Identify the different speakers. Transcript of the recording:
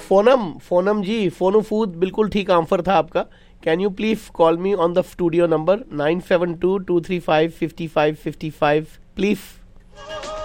Speaker 1: Foenum जी, फोनू फूद, बिल्कुल ठीक answer था आपका. Can you please call me on the studio number 9722355555. Please